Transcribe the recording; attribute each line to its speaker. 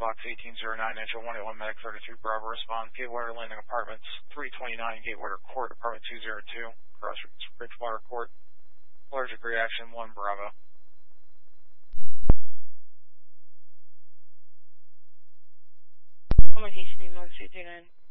Speaker 1: Fox 1809, Angel 181, Medic 33, Bravo, respond. Gatewater Landing Apartments, 329, Gatewater Court, Apartment 202, Crossroads, Bridgewater Court. Allergic reaction 1, Bravo.
Speaker 2: Communication 1239.